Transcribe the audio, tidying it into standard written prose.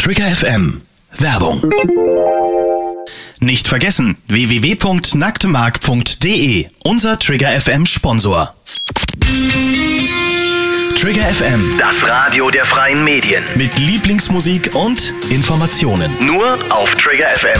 Trigger FM. Werbung. Nicht vergessen, www.nacktemark.de, unser Trigger FM Sponsor. Trigger FM, das Radio der freien Medien. Mit Lieblingsmusik und Informationen. Nur auf Trigger FM.